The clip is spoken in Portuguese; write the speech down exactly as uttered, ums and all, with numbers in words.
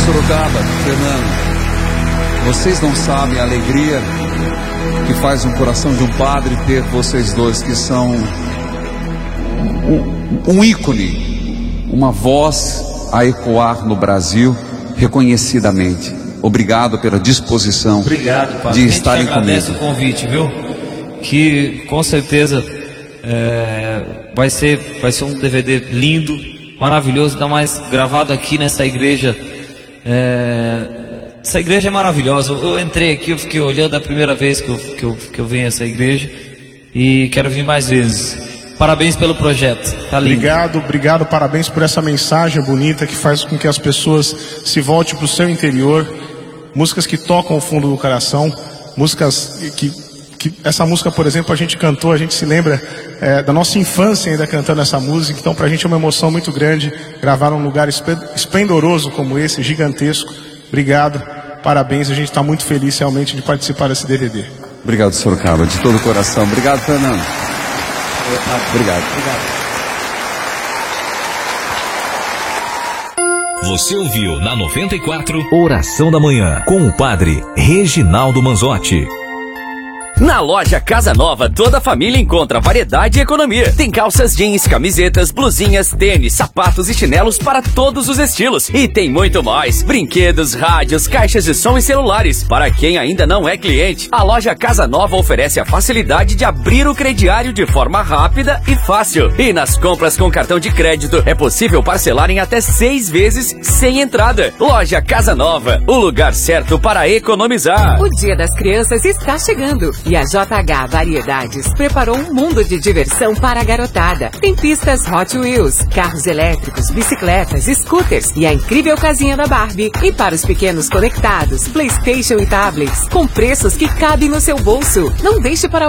Sorocaba, Fernando, vocês não sabem a alegria que faz um coração de um padre ter vocês dois, que são um, um ícone, uma voz a ecoar no Brasil reconhecidamente. Obrigado pela disposição. Obrigado, padre. De estarem comigo. Agradeço o convite, viu? Que com certeza é, vai ser, vai ser um D V D lindo, maravilhoso, ainda mais gravado aqui nessa igreja. É, essa igreja é maravilhosa. Eu entrei aqui, eu fiquei olhando a primeira vez que eu, que eu, que eu venho a essa igreja e quero vir mais vezes. Parabéns pelo projeto, tá lindo. Obrigado, obrigado, parabéns por essa mensagem bonita que faz com que as pessoas se voltem para o seu interior. Músicas que tocam o fundo do coração, músicas que, que essa música, por exemplo, a gente cantou, a gente se lembra é, da nossa infância ainda cantando essa música, então pra gente é uma emoção muito grande gravar num lugar esplendoroso como esse, gigantesco. Obrigado, parabéns, a gente está muito feliz realmente de participar desse D V D. Obrigado, Sorocaba, de todo o coração. Obrigado, Fernando. Obrigado. Obrigado. Você ouviu na noventa e quatro Oração da Manhã com o padre Reginaldo Manzotti. Na loja Casa Nova, toda a família encontra variedade e economia. Tem calças jeans, camisetas, blusinhas, tênis, sapatos e chinelos para todos os estilos. E tem muito mais. Brinquedos, rádios, caixas de som e celulares. Para quem ainda não é cliente, a loja Casa Nova oferece a facilidade de abrir o crediário de forma rápida e fácil. E nas compras com cartão de crédito, é possível parcelar em até seis vezes sem entrada. Loja Casa Nova, o lugar certo para economizar. O Dia das Crianças está chegando. E a J H Variedades preparou um mundo de diversão para a garotada. Tem pistas Hot Wheels, carros elétricos, bicicletas, scooters e a incrível casinha da Barbie. E para os pequenos conectados, PlayStation e tablets, com preços que cabem no seu bolso. Não deixe para